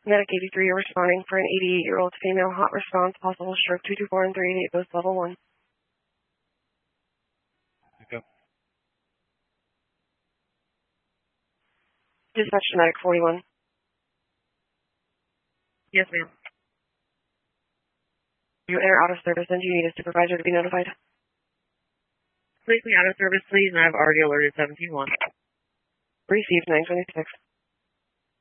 Medic 83, you're responding for an 88-year-old female, hot response, possible stroke 224 and 388, both level 1. Okay. Dispatch to Medic 41. Yes, ma'am. You enter out of service, and do you need a supervisor to be notified? Place me out of service, please, and I've already alerted 17-1. Received 926.